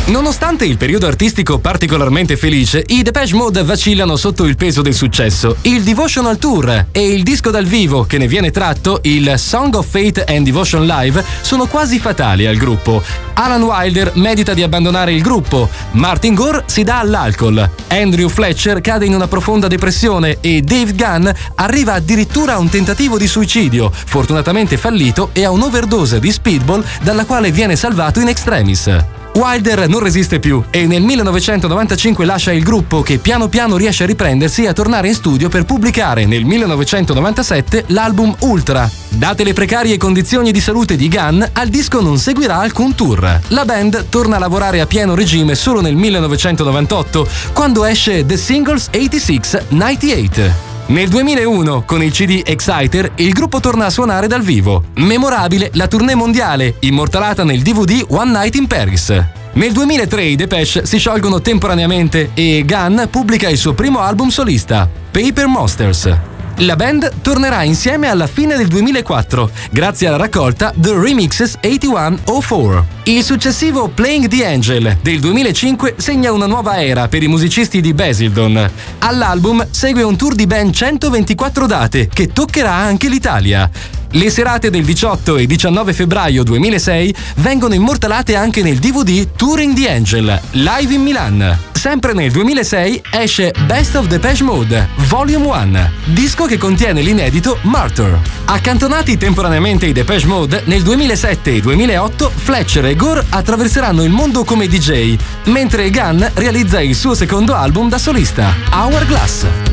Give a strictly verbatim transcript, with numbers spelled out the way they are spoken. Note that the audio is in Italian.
Nonostante il periodo artistico particolarmente felice, i Depeche Mode vacillano sotto il peso del successo. Il Devotional Tour e il disco dal vivo che ne viene tratto, il Song of Faith and Devotion Live, sono quasi fatali al gruppo. Alan Wilder medita di abbandonare il gruppo, Martin Gore si dà all'alcol, Andrew Fletcher cade in una profonda depressione e Dave Gunn arriva addirittura a un tentativo di suicidio, fortunatamente fallito, e a un'overdose di Speedball dalla quale viene salvato in extremis. Wilder non resiste più e nel millenovecentonovantacinque lascia il gruppo, che piano piano riesce a riprendersi e a tornare in studio per pubblicare nel millenovecentonovantasette l'album Ultra. Date le precarie condizioni di salute di Gunn, al disco non seguirà alcun tour. La band torna a lavorare a pieno regime solo nel millenovecentonovantotto, quando esce The Singles ottantasei novantotto. Nel duemilauno, con il C D Exciter, il gruppo torna a suonare dal vivo. Memorabile la tournée mondiale, immortalata nel D V D One Night in Paris. Nel duemilatré i Depeche si sciolgono temporaneamente e Gunn pubblica il suo primo album solista, Paper Monsters. La band tornerà insieme alla fine del duemilaquattro, grazie alla raccolta The Remixes ottantuno oh quattro. Il successivo Playing the Angel del duemilacinque segna una nuova era per i musicisti di Basildon. All'album segue un tour di ben centoventiquattro date che toccherà anche l'Italia. Le serate del diciotto e diciannove febbraio duemilasei vengono immortalate anche nel D V D Touring the Angel, live in Milan. Sempre nel duemilasei esce Best of Depeche Mode, Volume uno, disco che contiene l'inedito Martyr. Accantonati temporaneamente i Depeche Mode, nel duemilasette e duemilaotto Fletcher e Gore attraverseranno il mondo come D J, mentre Gunn realizza il suo secondo album da solista, Hourglass.